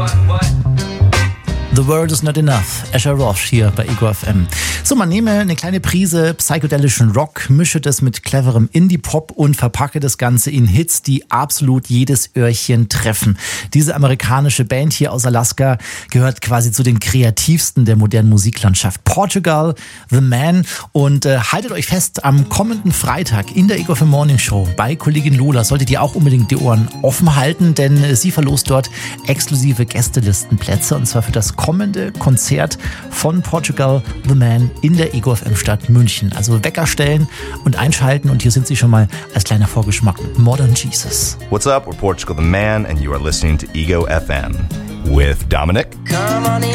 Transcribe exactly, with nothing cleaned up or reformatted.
The World is Not Enough, Asher Roth hier bei Ego F M. So, man nehme eine kleine Prise psychedelischen Rock, mische das mit cleverem Indie-Pop und verpacke das Ganze in Hits, die absolut jedes Öhrchen treffen. Diese amerikanische Band hier aus Alaska gehört quasi zu den kreativsten der modernen Musiklandschaft. Portugal, The Man, und äh, haltet euch fest, am kommenden Freitag in der Ego F M Morning Show bei Kollegin Lola solltet ihr auch unbedingt die Ohren offen halten, denn äh, sie verlost dort exklusive Gästelistenplätze, und zwar für das kommende Konzert von Portugal, The Man in der Ego F M Stadt München. Also Wecker stellen und einschalten, und hier sind sie schon mal als kleiner Vorgeschmack mit Modern Jesus. What's up? We're Portugal, The Man, and you are listening to Ego F M with Dominic.